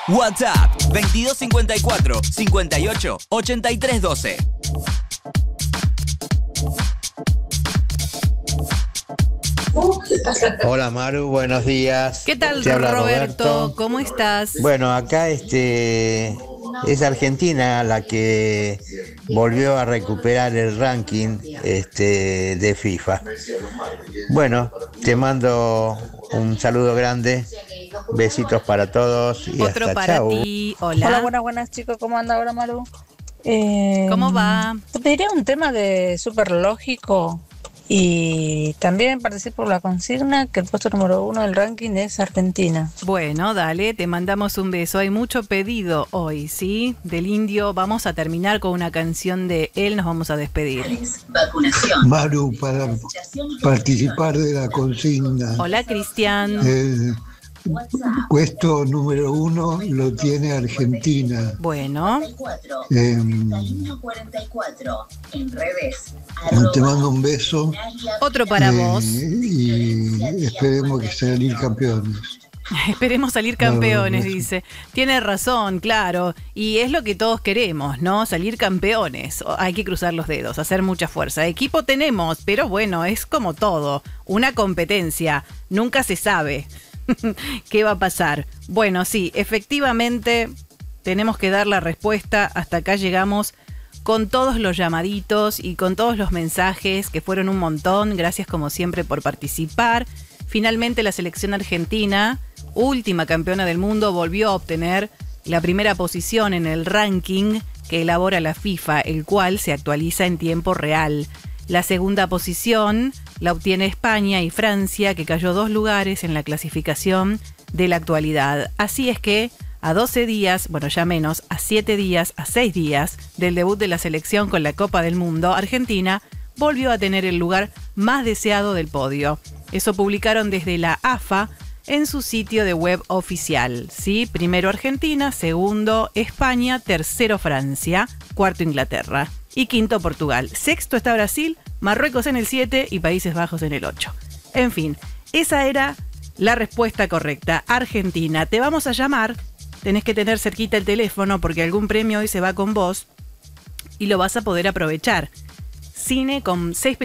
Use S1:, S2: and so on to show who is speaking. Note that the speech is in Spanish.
S1: WhatsApp 2254 58 83 12.
S2: Hola Maru, buenos días.
S3: ¿Qué tal,
S2: Te habla
S3: Roberto? ¿Cómo estás?
S2: Bueno, acá es Argentina la que volvió a recuperar el ranking de FIFA. Bueno, te mando un saludo grande, besitos para todos y
S3: Otro
S2: hasta
S3: para
S2: chau.
S3: ti. Hola.
S4: Hola, buenas chicos, ¿cómo anda ahora Maru?
S3: ¿Cómo va?
S4: Te pediría un tema de súper lógico y también participo por la consigna que el puesto número 1 del ranking es Argentina.
S3: Bueno, dale, te mandamos un beso. Hay mucho pedido hoy, ¿sí? Del Indio. Vamos a terminar con una canción de él, nos vamos a despedir.
S5: Maru, para participar de la consigna,
S3: Hola, Cristian.
S5: el puesto número 1 lo tiene Argentina.
S3: Bueno,
S5: Te mando un beso
S3: otro para vos.
S5: y esperemos que salir campeones.
S3: Esperemos salir campeones, dice. Tiene razón, claro. Y es lo que todos queremos, ¿no? Salir campeones. Hay que cruzar los dedos, hacer mucha fuerza. Equipo tenemos, pero bueno, es como todo. Una competencia. Nunca se sabe qué va a pasar. Bueno, sí, efectivamente tenemos que dar la respuesta. Hasta acá llegamos con todos los llamaditos y con todos los mensajes, que fueron un montón. Gracias como siempre por participar. Finalmente la selección argentina, última campeona del mundo, volvió a obtener la primera posición en el ranking que elabora la FIFA, el cual se actualiza en tiempo real. La segunda posición la obtiene España y Francia, que cayó 2 lugares en la clasificación de la actualidad. Así es que a 12 días, bueno ya menos, a 7 días, a 6 días del debut de la selección con la Copa del Mundo, Argentina volvió a tener el lugar más deseado del podio. Eso publicaron desde la AFA en su sitio de web oficial. ¿Sí? Primero Argentina, segundo España, tercero Francia, cuarto Inglaterra y quinto Portugal. Sexto está Brasil, Marruecos en el 7 y Países Bajos en el 8. En fin, esa era la respuesta correcta. Argentina, te vamos a llamar. Tenés que tener cerquita el teléfono porque algún premio hoy se va con vos y lo vas a poder aprovechar. Cine con 6